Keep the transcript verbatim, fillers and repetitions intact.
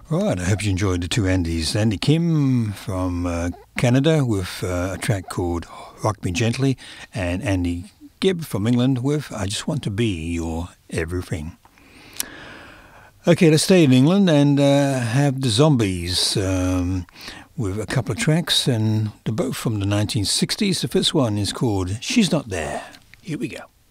Right, I hope you enjoyed the two Andys. Andy Kim from uh, Canada with uh, a track called Rock Me Gently, and Andy Gibb from England with I Just Want to Be Your Everything. Okay, let's stay in England and uh, have the Zombies um, with a couple of tracks, and they're both from the nineteen sixties. The first one is called She's Not There. Here we go.